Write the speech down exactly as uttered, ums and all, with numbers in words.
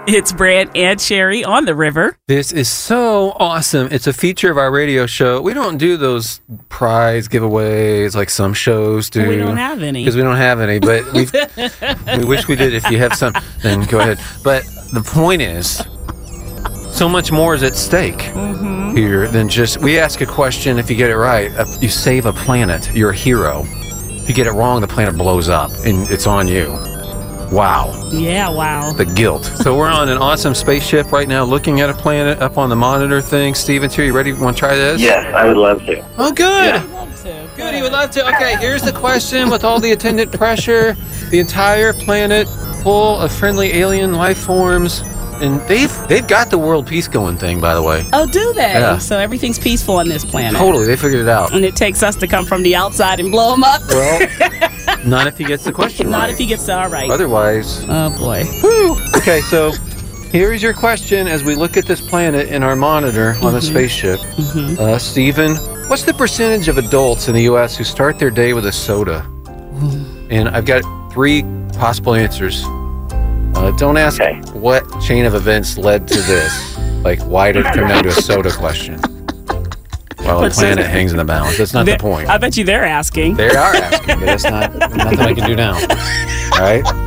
It's Brant and Sherry on the river. This is so awesome. It's a feature of our radio show. We don't do those prize giveaways like some shows do. We don't have any. Because we don't have any, but we've, we wish we did. If you have some, then go ahead. But the point is, so much more is at stake mm-hmm. here than just, we ask a question, if you get it right, uh, you save a planet, you're a hero. If you get it wrong, the planet blows up, and it's on you. Wow. Yeah, wow. The guilt. So we're on an awesome spaceship right now looking at a planet up on the monitor thing. Steven's here. You ready? Want to try this? Yes, I would love to. Oh, good. Yeah. I'd love to. Good, he would love to. Okay, here's the question with all the attendant pressure. The entire planet full of friendly alien life forms. And they've they've got the world peace going thing, by the way. Oh, do they? Yeah. So everything's peaceful on this planet. Totally, they figured it out. And it takes us to come from the outside and blow them up. Well, not if he gets the question Not right. if he gets it all right. Otherwise. Oh, boy. Whew. Okay, so here is your question as we look at this planet in our monitor on mm-hmm. the spaceship. Mm-hmm. Uh, Steven, what's the percentage of adults in the U S who start their day with a soda? Mm. And I've got three possible answers. Uh, don't ask okay. what chain of events led to this. Like, why did it come down to a soda question? Well, the planet hangs in the balance. That's not the point. I bet you they're asking. They are asking, but that's not nothing I can do now. All right?